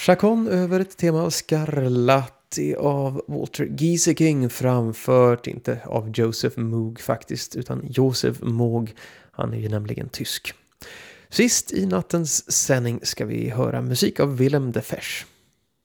Chacon över ett tema av Scarlatti av Walter Gieseking, framfört inte av Joseph Moog faktiskt, utan Josef Moog. Han är ju nämligen tysk. Sist i nattens sändning ska vi höra musik av Willem de Fesch.